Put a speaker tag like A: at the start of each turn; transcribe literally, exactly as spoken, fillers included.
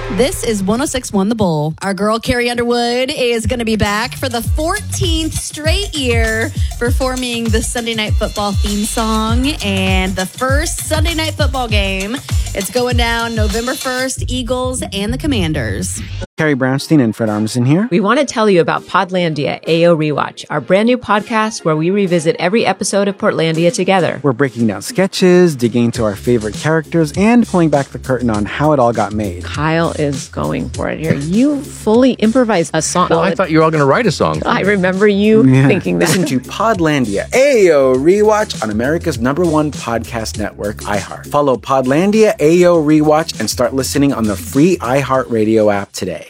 A: This is one oh six point one The Bull. Our girl Carrie Underwood is going to be back for the fourteenth straight year performing the Sunday Night Football theme song and the first Sunday Night Football game. It's going down November first, Eagles and the Commanders.
B: Carrie Brownstein and Fred Armisen here.
C: We want to tell you about Podlandia A O Rewatch, our brand new podcast where we revisit every episode of Portlandia together.
B: We're breaking down sketches, digging into our favorite characters, and pulling back the curtain on how it all got made.
C: Kyle is going for it here. You fully improvised a song.
D: Well, I thought you were all going to write a song.
C: I remember you
B: Yeah.
C: thinking that.
B: Listen to Podlandia A O Rewatch on America's number one podcast network, iHeart. Follow Podlandia A O Rewatch and start listening on the free iHeartRadio app today.